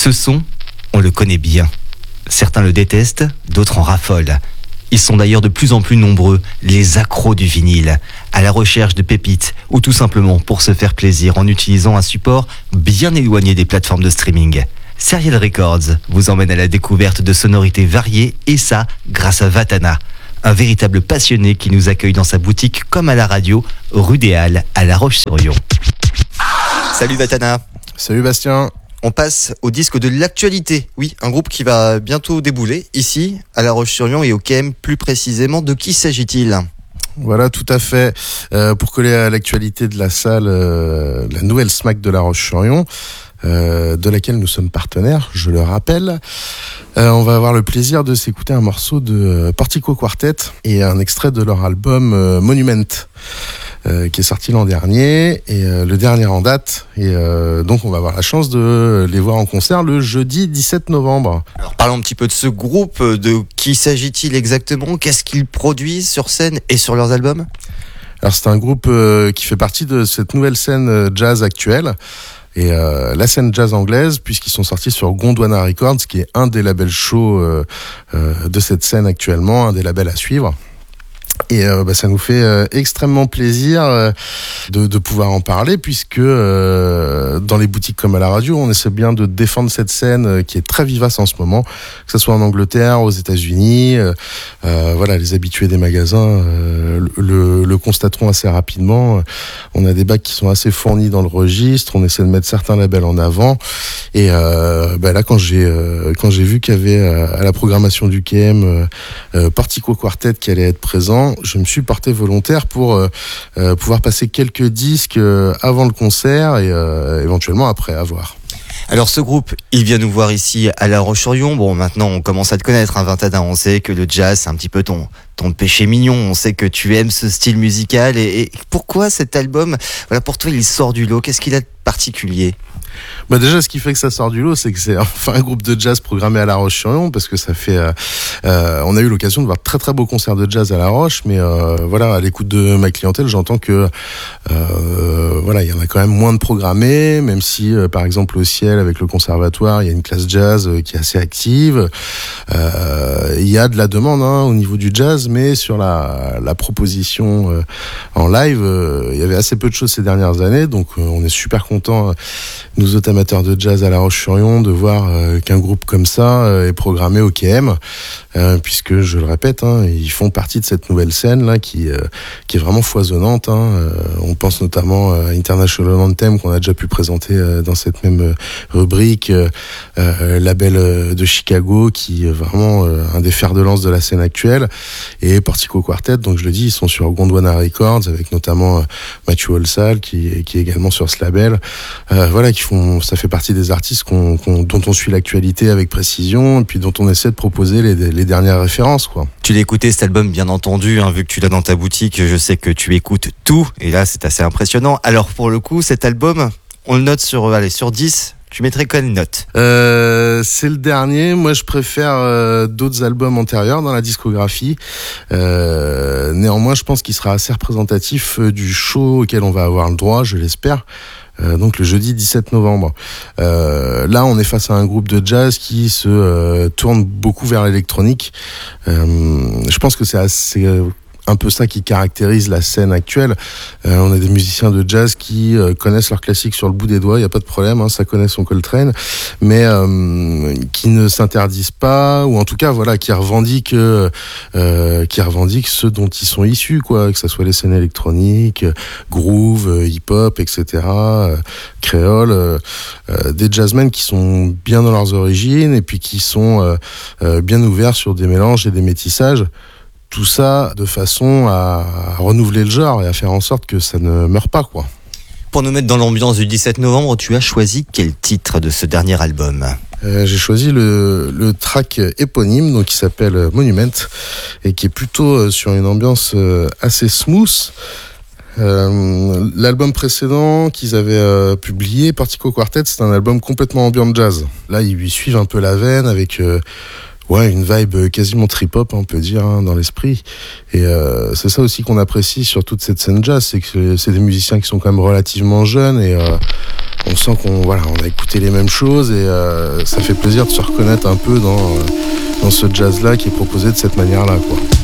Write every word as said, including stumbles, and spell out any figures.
Ce son, on le connaît bien. Certains le détestent, d'autres en raffolent. Ils sont d'ailleurs de plus en plus nombreux, les accros du vinyle, à la recherche de pépites ou tout simplement pour se faire plaisir en utilisant un support bien éloigné des plateformes de streaming. Serial Records vous emmène à la découverte de sonorités variées et ça, grâce à Vatana, un véritable passionné qui nous accueille dans sa boutique comme à la radio, rue des Halles, à La Roche-sur-Yon. Salut Vatana. Salut Bastien. On passe au disque de l'actualité. Oui, un groupe qui va bientôt débouler ici, à La Roche-sur-Yon et au K M plus précisément. De qui s'agit-il ? Voilà, tout à fait. Euh, pour coller à l'actualité de la salle, euh, la nouvelle SMAC de La Roche-sur-Yon, euh, de laquelle nous sommes partenaires, je le rappelle. Euh, on va avoir le plaisir de s'écouter un morceau de euh, Portico Quartet et un extrait de leur album euh, Monument. Euh, qui est sorti l'an dernier et euh, le dernier en date et euh, donc on va avoir la chance de les voir en concert le jeudi dix-sept novembre. Alors parlons un petit peu de ce groupe, de qui s'agit-il exactement, qu'est-ce qu'ils produisent sur scène et sur leurs albums ? Alors c'est un groupe euh, qui fait partie de cette nouvelle scène euh, jazz actuelle et euh, la scène jazz anglaise, puisqu'ils sont sortis sur Gondwana Records, qui est un des labels chauds euh, euh, de cette scène actuellement, un des labels à suivre. Et euh, bah, ça nous fait euh, extrêmement plaisir euh, de, de pouvoir en parler, puisque euh, dans les boutiques comme à la radio, on essaie bien de défendre cette scène euh, qui est très vivace en ce moment, que ce soit en Angleterre, aux États-Unis. Euh, euh, voilà, les habitués des magasins euh, le, le constateront assez rapidement. On a des bacs qui sont assez fournis dans le registre. On essaie de mettre certains labels en avant. Et euh, bah, là, quand j'ai euh, quand j'ai vu qu'il y avait euh, à la programmation du K M euh, euh, Portico Quartet qui allait être présent, je me suis porté volontaire pour euh, euh, pouvoir passer quelques disques euh, avant le concert et euh, éventuellement après à voir. Alors ce groupe, il vient nous voir ici à La Roche-sur-Yon. Bon, maintenant on commence à te connaître, hein, Vatana. On sait que le jazz, c'est un petit peu ton, ton péché mignon. On sait que tu aimes ce style musical. Et, et pourquoi cet album, voilà, pour toi, il sort du lot ? Qu'est-ce qu'il a de particulier ? Bah déjà, ce qui fait que ça sort du lot, c'est que c'est enfin un groupe de jazz programmé à La Roche-sur-Yon, parce que ça fait, euh, euh, on a eu l'occasion de voir très très beaux concerts de jazz à La Roche, mais euh, voilà, à l'écoute de ma clientèle, j'entends que euh, voilà, il y en a quand même moins de programmés, même si euh, par exemple au Ciel avec le conservatoire, il y a une classe jazz euh, qui est assez active. Euh, il y a de la demande hein, au niveau du jazz, mais sur la, la proposition euh, en live, euh, il y avait assez peu de choses ces dernières années, donc euh, on est super contents. Nous autres amateurs de jazz à La Roche-sur-Yon, de voir euh, qu'un groupe comme ça euh, est programmé au K M, euh, puisque je le répète, hein, ils font partie de cette nouvelle scène là qui euh, qui est vraiment foisonnante. Hein. Euh, on pense notamment à International Anthem qu'on a déjà pu présenter euh, dans cette même euh, rubrique, euh, euh, label euh, de Chicago qui est vraiment euh, un des fers de lance de la scène actuelle, et Portico Quartet. Donc je le dis, ils sont sur Gondwana Records avec notamment euh, Matthew Olsal qui qui est également sur ce label. Euh, voilà, qui font, ça fait partie des artistes qu'on, qu'on, dont on suit l'actualité avec précision, et puis dont on essaie de proposer les, les dernières références, quoi. Tu l'as écouté cet album, bien entendu, hein, vu que tu l'as dans ta boutique, je sais que tu écoutes tout, et là c'est assez impressionnant. Alors pour le coup, cet album, on le note sur, allez, sur dix, tu mettrais quelle note ? euh, C'est le dernier. Moi, je préfère euh, d'autres albums antérieurs dans la discographie. Euh, néanmoins, je pense qu'il sera assez représentatif euh, du show auquel on va avoir le droit, je l'espère. Euh, donc le jeudi dix-sept novembre. Euh, là, on est face à un groupe de jazz qui se euh, tourne beaucoup vers l'électronique. Euh, je pense que c'est assez... Euh, un peu ça qui caractérise la scène actuelle. Euh, on a des musiciens de jazz qui euh, connaissent leurs classiques sur le bout des doigts, il y a pas de problème, hein, ça connaît son Coltrane, mais euh, qui ne s'interdisent pas, ou en tout cas voilà, qui revendiquent, euh, qui revendiquent ce dont ils sont issus, quoi, que ça soit les scènes électroniques, groove, hip-hop, et cetera, euh, créole, euh, euh, des jazzmen qui sont bien dans leurs origines et puis qui sont euh, euh, bien ouverts sur des mélanges et des métissages. Tout ça de façon à renouveler le genre et à faire en sorte que ça ne meure pas, quoi. Pour nous mettre dans l'ambiance du dix-sept novembre, tu as choisi quel titre de ce dernier album ? euh, J'ai choisi le, le track éponyme, donc qui s'appelle Monument, et qui est plutôt sur une ambiance assez smooth. Euh, l'album précédent qu'ils avaient euh, publié, Portico Quartet, c'est un album complètement ambient jazz. Là, ils lui suivent un peu la veine avec... Euh, Ouais, une vibe quasiment trip-hop, on peut dire, hein, dans l'esprit. Et euh, c'est ça aussi qu'on apprécie sur toute cette scène jazz, c'est que c'est des musiciens qui sont quand même relativement jeunes et, euh, on sent qu'on voilà, on a écouté les mêmes choses et euh, ça fait plaisir de se reconnaître un peu dans, euh, dans ce jazz-là qui est proposé de cette manière-là, quoi.